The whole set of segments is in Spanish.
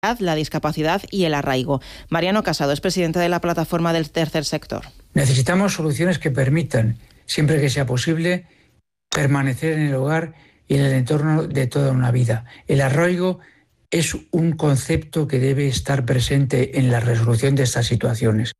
la discapacidad y el arraigo. Mariano Casado es presidente de la plataforma del tercer sector. Necesitamos soluciones que permitan, siempre que sea posible, permanecer en el hogar y en el entorno de toda una vida. El arraigo es un concepto que debe estar presente en la resolución de estas situaciones.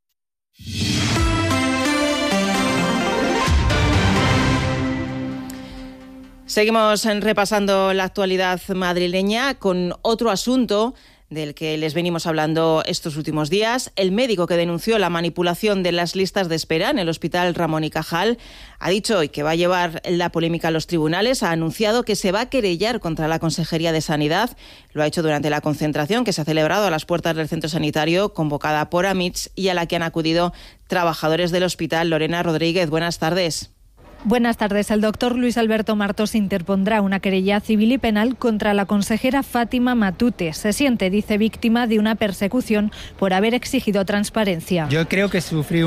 Seguimos repasando la actualidad madrileña con otro asunto del que les venimos hablando estos últimos días. El médico que denunció la manipulación de las listas de espera en el Hospital Ramón y Cajal ha dicho hoy que va a llevar la polémica a los tribunales. Ha anunciado que se va a querellar contra la Consejería de Sanidad. Lo ha hecho durante la concentración que se ha celebrado a las puertas del centro sanitario, convocada por AMITS y a la que han acudido trabajadores del hospital. Lorena Rodríguez, buenas tardes. Buenas tardes. El doctor Luis Alberto Martos interpondrá una querella civil y penal contra la consejera Fátima Matute. Se siente, dice, víctima de una persecución por haber exigido transparencia. Yo creo que sufrí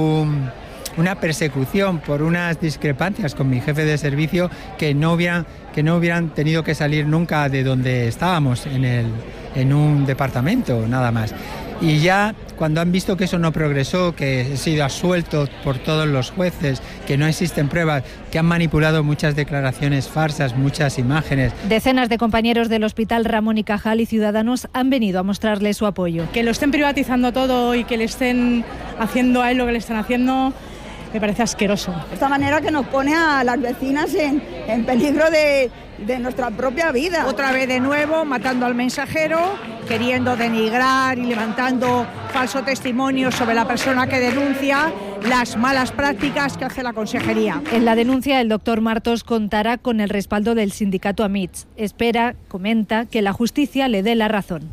una persecución por unas discrepancias con mi jefe de servicio que no hubieran tenido que salir nunca de donde estábamos, en un departamento, nada más. Y ya cuando han visto que eso no progresó, que he sido absuelto por todos los jueces, que no existen pruebas, que han manipulado muchas declaraciones farsas, muchas imágenes. Decenas de compañeros del Hospital Ramón y Cajal y ciudadanos han venido a mostrarle su apoyo. Que lo estén privatizando todo y que le estén haciendo a él lo que le están haciendo, me parece asqueroso. De esta manera que nos pone a las vecinas en peligro de nuestra propia vida. Otra vez de nuevo matando al mensajero, queriendo denigrar y levantando falso testimonio sobre la persona que denuncia las malas prácticas que hace la consejería. En la denuncia, el doctor Martos contará con el respaldo del sindicato AMITS. Espera, comenta, que la justicia le dé la razón.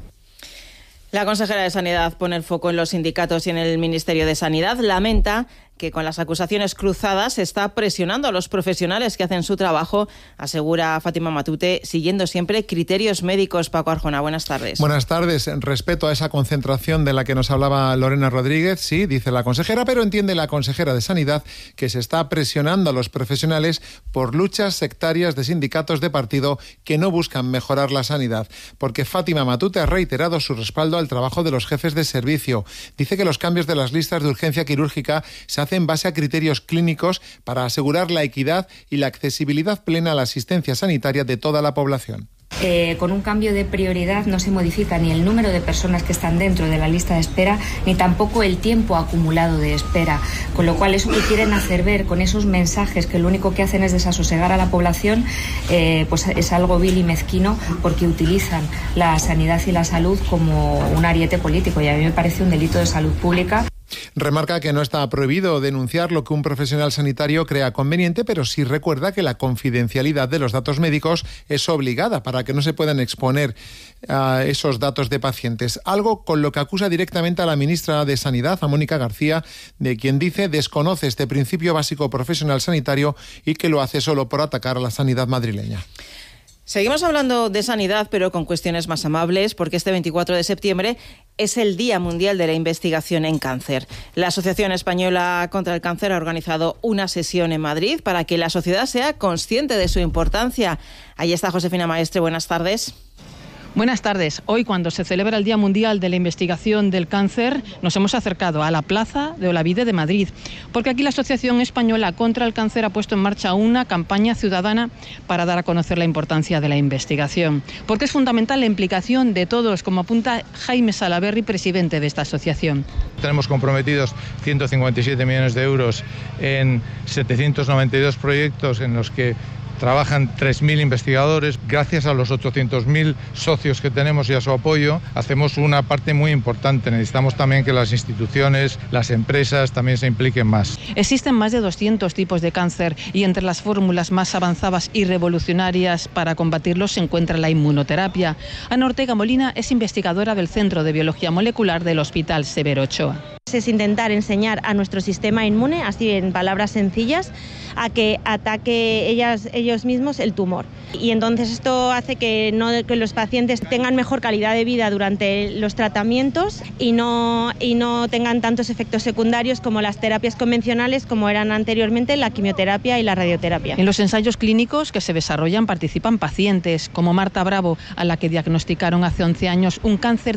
La consejera de Sanidad pone el foco en los sindicatos y en el Ministerio de Sanidad. Lamenta que con las acusaciones cruzadas se está presionando a los profesionales que hacen su trabajo, asegura Fátima Matute, siguiendo siempre criterios médicos. Paco Arjona, buenas tardes. Buenas tardes. Respeto a esa concentración de la que nos hablaba Lorena Rodríguez, sí, dice la consejera, pero entiende la consejera de Sanidad que se está presionando a los profesionales por luchas sectarias de sindicatos de partido que no buscan mejorar la sanidad, porque Fátima Matute ha reiterado su respaldo al trabajo de los jefes de servicio. Dice que los cambios de las listas de urgencia quirúrgica se hacen en base a criterios clínicos para asegurar la equidad y la accesibilidad plena a la asistencia sanitaria de toda la población. Con un cambio de prioridad no se modifica ni el número de personas que están dentro de la lista de espera, ni tampoco el tiempo acumulado de espera. Con lo cual, eso que quieren hacer ver con esos mensajes que lo único que hacen es desasosegar a la población, pues es algo vil y mezquino, porque utilizan la sanidad y la salud como un ariete político, y a mí me parece un delito de salud pública. Remarca que no está prohibido denunciar lo que un profesional sanitario crea conveniente, pero sí recuerda que la confidencialidad de los datos médicos es obligada para que no se puedan exponer esos datos de pacientes. Algo con lo que acusa directamente a la ministra de Sanidad, a Mónica García, de quien dice desconoce este principio básico profesional sanitario y que lo hace solo por atacar a la sanidad madrileña. Seguimos hablando de sanidad, pero con cuestiones más amables, porque este 24 de septiembre es el Día Mundial de la Investigación en Cáncer. La Asociación Española contra el Cáncer ha organizado una sesión en Madrid para que la sociedad sea consciente de su importancia. Ahí está Josefina Maestre, buenas tardes. Buenas tardes. Hoy, cuando se celebra el Día Mundial de la Investigación del Cáncer, nos hemos acercado a la Plaza de Olavide de Madrid, porque aquí la Asociación Española contra el Cáncer ha puesto en marcha una campaña ciudadana para dar a conocer la importancia de la investigación, porque es fundamental la implicación de todos, como apunta Jaime Salaverry, presidente de esta asociación. Tenemos comprometidos 157 millones de euros en 792 proyectos en los que trabajan 3.000 investigadores. Gracias a los 800.000 socios que tenemos y a su apoyo, hacemos una parte muy importante. Necesitamos también que las instituciones, las empresas también se impliquen más. Existen más de 200 tipos de cáncer y entre las fórmulas más avanzadas y revolucionarias para combatirlos se encuentra la inmunoterapia. Ana Ortega Molina es investigadora del Centro de Biología Molecular del Hospital Severo Ochoa. Es intentar enseñar a nuestro sistema inmune, así en palabras sencillas, a que ataque ellos mismos el tumor. Y entonces esto hace que los pacientes tengan mejor calidad de vida durante los tratamientos y no tengan tantos efectos secundarios como las terapias convencionales, como eran anteriormente la quimioterapia y la radioterapia. En los ensayos clínicos que se desarrollan participan pacientes como Marta Bravo, a la que diagnosticaron hace 11 años un cáncer